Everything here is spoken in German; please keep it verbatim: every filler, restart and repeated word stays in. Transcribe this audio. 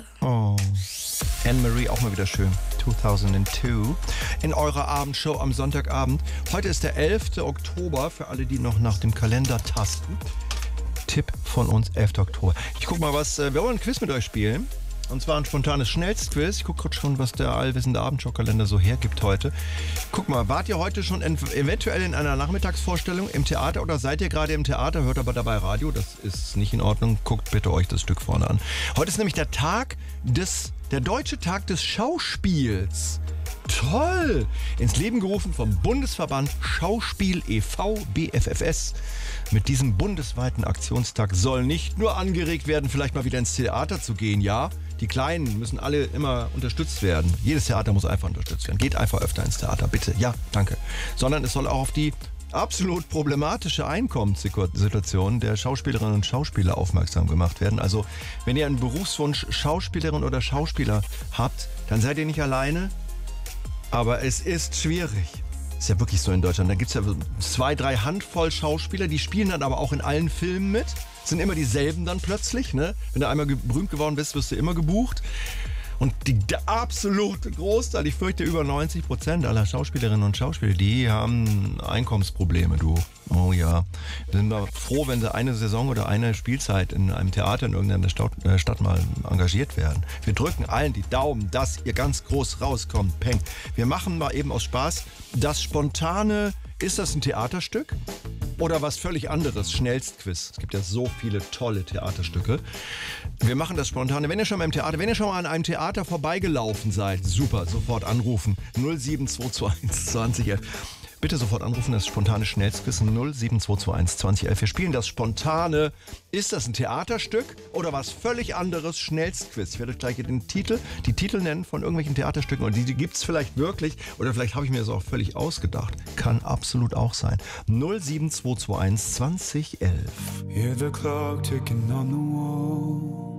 Oh. Anne-Marie, auch mal wieder schön. zweitausendzwei. In eurer Abendshow am Sonntagabend. Heute ist der elfter Oktober, für alle, die noch nach dem Kalender tasten. Tipp von uns, elfter Oktober. Ich guck mal, was. Wir wollen ein Quiz mit euch spielen. Und zwar ein spontanes Schnellstquiz. Ich gucke gerade schon, was der allwissende Abendshow-Kalender so hergibt heute. Guck mal, wart ihr heute schon eventuell in einer Nachmittagsvorstellung im Theater oder seid ihr gerade im Theater, hört aber dabei Radio? Das ist nicht in Ordnung. Guckt bitte euch das Stück vorne an. Heute ist nämlich der Tag des, der Deutsche Tag des Schauspiels. Toll! Ins Leben gerufen vom Bundesverband Schauspiel e V B F F S. Mit diesem bundesweiten Aktionstag soll nicht nur angeregt werden, vielleicht mal wieder ins Theater zu gehen, ja? Die Kleinen müssen alle immer unterstützt werden. Jedes Theater muss einfach unterstützt werden. Geht einfach öfter ins Theater, bitte. Ja, danke. Sondern es soll auch auf die absolut problematische Einkommenssituation der Schauspielerinnen und Schauspieler aufmerksam gemacht werden. Also, wenn ihr einen Berufswunsch Schauspielerin oder Schauspieler habt, dann seid ihr nicht alleine. Aber es ist schwierig. Ist ja wirklich so in Deutschland. Da gibt es ja zwei, drei Handvoll Schauspieler, die spielen dann aber auch in allen Filmen mit. Sind immer dieselben dann plötzlich, ne? Wenn du einmal ge- berühmt geworden bist, wirst du immer gebucht. Und die, der absolute Großteil, ich fürchte über neunzig Prozent aller Schauspielerinnen und Schauspieler, die haben Einkommensprobleme, du. Oh ja. Wir sind mal froh, wenn sie eine Saison oder eine Spielzeit in einem Theater in irgendeiner Stadt, äh, Stadt mal engagiert werden. Wir drücken allen die Daumen, dass ihr ganz groß rauskommt. Peng. Wir machen mal eben aus Spaß das spontane, ist das ein Theaterstück? Oder was völlig anderes, Schnellstquiz. Es gibt ja so viele tolle Theaterstücke. Wir machen das spontane. Wenn ihr schon mal im Theater, wenn ihr schon mal an einem Theater vorbeigelaufen seid, super, sofort anrufen. null sieben zwei zwei eins zwanzig elf. Bitte sofort anrufen, das spontane Schnellstquiz null sieben zwei zwei eins zwanzig elf. Wir spielen das spontane. Ist das ein Theaterstück oder was völlig anderes? Schnellstquiz. Ich werde euch gleich den Titel, die Titel nennen von irgendwelchen Theaterstücken. Und die, die gibt es vielleicht wirklich oder vielleicht habe ich mir das auch völlig ausgedacht. Kann absolut auch sein. null sieben zwei zwei eins zwanzig elf. Hear the clock ticking on the wall.